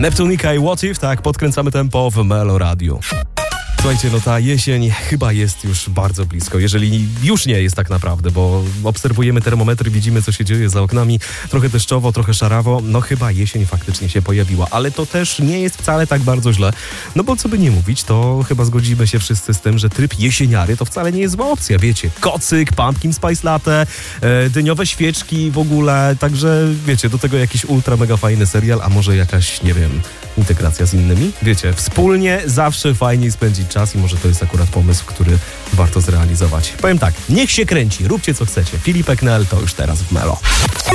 Neptunika i What If, tak, podkręcamy tempo w Melo Radio. Słuchajcie, no ta jesień chyba jest już bardzo blisko, jeżeli już nie jest tak naprawdę, bo obserwujemy termometry, widzimy, co się dzieje za oknami, trochę deszczowo, trochę szarawo, no chyba jesień faktycznie się pojawiła, ale to też nie jest wcale tak bardzo źle, no bo co by nie mówić, to chyba zgodzimy się wszyscy z tym, że tryb jesieniary to wcale nie jest zła opcja, wiecie, kocyk, pumpkin spice latte, dyniowe świeczki w ogóle, także wiecie, do tego jakiś ultra mega fajny serial, a może jakaś, nie wiem, integracja z innymi, wiecie, wspólnie zawsze fajniej spędzić czas i może to jest akurat pomysł, który warto zrealizować. Powiem tak, niech się kręci, róbcie co chcecie. Filipek Nel to już teraz w Melo.